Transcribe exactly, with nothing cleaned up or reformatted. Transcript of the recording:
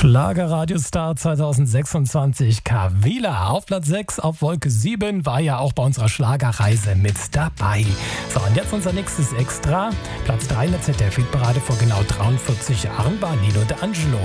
Schlagerradiostar zweitausendsechsundzwanzig, Kavila. Auf Platz sechs, auf Wolke sieben, war ja auch bei unserer Schlagerreise mit dabei. So, und jetzt unser nächstes Extra. Platz drei in der Z D F-Hitparade vor genau dreiundvierzig Jahren war Nino D'Angelo.